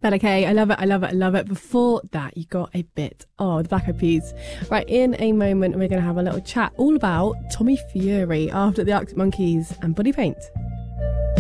Bella K, I love it, I love it, I love it. Before that, you got a bit of the Black Eyed Peas. Right, in a moment, we're going to have a little chat all about Tommy Fury after the Arctic Monkeys and Body Paint.